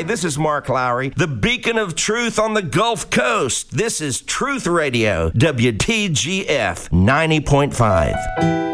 this is Mark Lowry, the beacon of truth on the Gulf Coast. This is Truth Radio, WTGF 90.5.